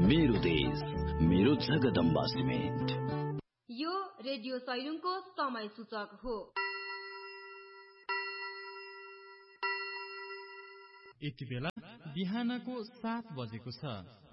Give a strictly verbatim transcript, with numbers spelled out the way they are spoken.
मेरो देश मेरो जगदम्बा सिमेन्ट। यो रेडियो सैलुङको समय सूचक हो। यति बेला बिहानको सात बजेको छ।